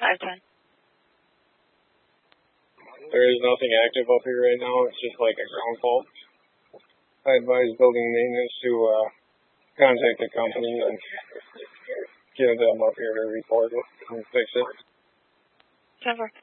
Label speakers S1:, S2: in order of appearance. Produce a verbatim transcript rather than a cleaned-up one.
S1: five ten.
S2: There is nothing active up here right now. It's just like a ground fault. I advise building maintenance to uh, contact the company and give them up here to report it and fix it.
S1: ten four.